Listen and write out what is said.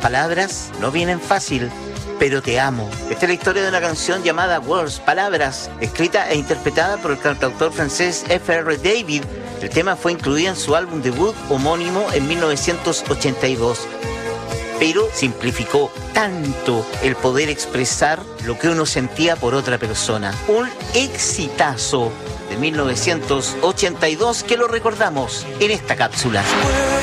palabras no vienen fácil, pero te amo. Esta es la historia de una canción llamada Words, Palabras, escrita e interpretada por el cantautor francés F.R. David. El tema fue incluido en su álbum debut homónimo en 1982. Pero simplificó tanto el poder expresar lo que uno sentía por otra persona. Un exitazo de 1982 que lo recordamos en esta cápsula.